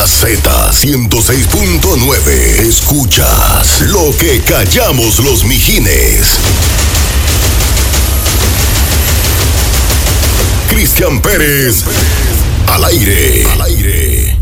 la Z106.9. Escuchas lo que callamos los mijines. Cristian Pérez, al aire.